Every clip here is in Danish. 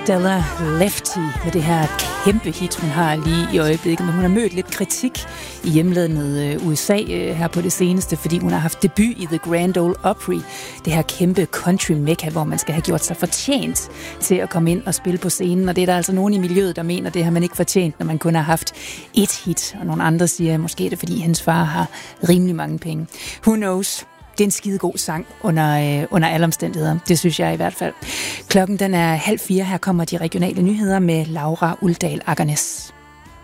Stella Lefty med det her kæmpe hit, hun har lige i øjeblikket. Men hun har mødt lidt kritik i hjemlandet USA her på det seneste, fordi hun har haft debut i The Grand Ole Opry, det her kæmpe country mecca, hvor man skal have gjort sig fortjent til at komme ind og spille på scenen. Og det er der altså nogen i miljøet, der mener, det har man ikke fortjent, når man kun har haft ét hit. Og nogle andre siger, måske er det, fordi hendes far har rimelig mange penge. Who knows? Det er en skidegod sang under alle omstændigheder. Det synes jeg i hvert fald. Klokken den er 3:30. Her kommer de regionale nyheder med Laura Uldal Agernes.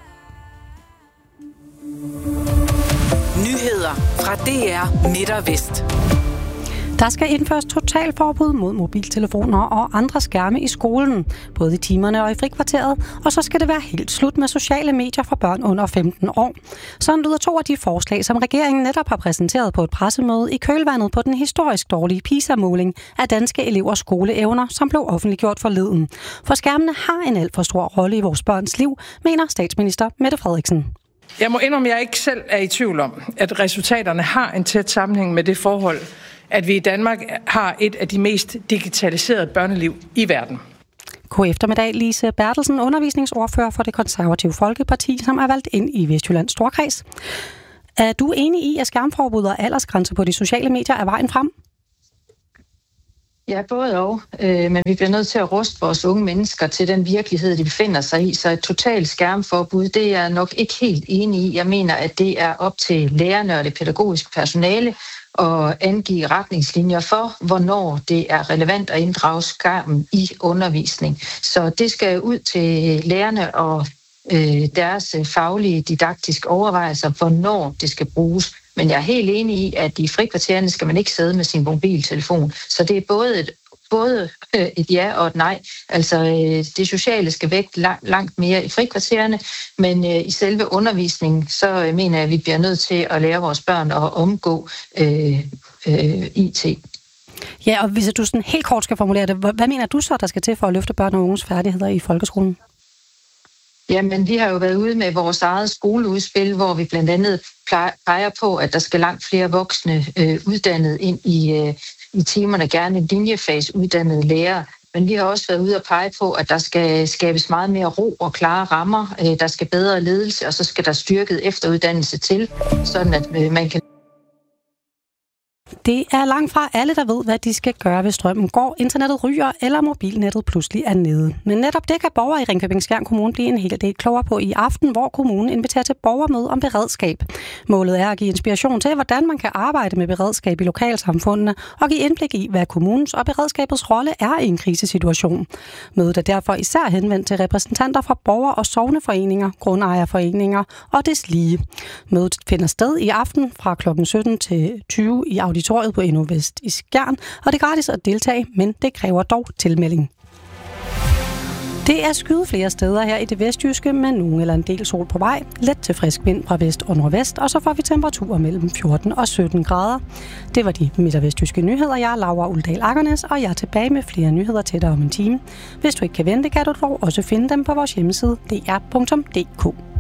Nyheder fra DR Midt og Vest. Der skal indføres totalforbud mod mobiltelefoner og andre skærme i skolen, både i timerne og i frikvarteret, og så skal det være helt slut med sociale medier for børn under 15 år. Sådan lyder 2 af de forslag, som regeringen netop har præsenteret på et pressemøde i kølvandet på den historisk dårlige PISA-måling af danske elevers skoleevner, som blev offentliggjort forleden. For skærmene har en alt for stor rolle i vores børns liv, mener statsminister Mette Frederiksen. Jeg må indrømme, at jeg ikke selv er i tvivl om, at resultaterne har en tæt sammenhæng med det forhold, at vi i Danmark har et af de mest digitaliserede børneliv i verden. God eftermiddag, Lise Bertelsen, undervisningsordfører for Det Konservative Folkeparti, som er valgt ind i Vestjyllands Storkreds. Er du enig i, at skærmforbud og aldersgrænser på de sociale medier er vejen frem? Ja, både og. Men vi bliver nødt til at ruste vores unge mennesker til den virkelighed, de befinder sig i. Så et totalt skærmforbud, det er jeg nok ikke helt enig i. Jeg mener, at det er op til lærerne og det pædagogiske personale at angive retningslinjer for, hvornår det er relevant at inddrage skærmen i undervisning. Så det skal ud til lærerne og deres faglige didaktiske overvejelser, hvornår det skal bruges. Men jeg er helt enig i, at i frikvartererne skal man ikke sidde med sin mobiltelefon. Så det er både et ja og et nej. Altså det sociale skal væk langt mere i frikvartererne, men i selve undervisningen, så mener jeg, at vi bliver nødt til at lære vores børn at omgå IT. Ja, og hvis du sådan helt kort skal formulere det, hvad mener du så, der skal til for at løfte børn og unges færdigheder i folkeskolen? Jamen, vi har jo været ude med vores eget skoleudspil, hvor vi blandt andet peger på, at der skal langt flere voksne uddannet ind i timerne, gerne linjefags-uddannede lærere. Men vi har også været ude og pege på, at der skal skabes meget mere ro og klare rammer. Der skal bedre ledelse, og så skal der styrket efteruddannelse til, sådan at man kan... Det er langt fra alle, der ved, hvad de skal gøre, hvis strømmen går, internettet ryger eller mobilnettet pludselig er nede. Men netop det kan borgere i Ringkøbing-Skjern Kommune blive en hel del klogere på i aften, hvor kommunen inviterer til borgermøde om beredskab. Målet er at give inspiration til, hvordan man kan arbejde med beredskab i lokalsamfundene og give indblik i, hvad kommunens og beredskabets rolle er i en krisesituation. Mødet er derfor især henvendt til repræsentanter fra borger- og sogneforeninger, grundejerforeninger og deslige. Mødet finder sted i aften fra kl. 17 til 20 i auditoriet på Endnu Vest i Skjern, og det er gratis at deltage, men det kræver dog tilmelding. Det er skyet flere steder her i det vestjyske, med nogen eller en del sol på vej, let til frisk vind fra vest og nordvest, og så får vi temperaturer mellem 14 og 17 grader. Det var de midt- og vestjyske nyheder. Jeg er Laura Uldal Agernes, og jeg er tilbage med flere nyheder til dig om en time. Hvis du ikke kan vente, kan du dog også finde dem på vores hjemmeside dr.dk.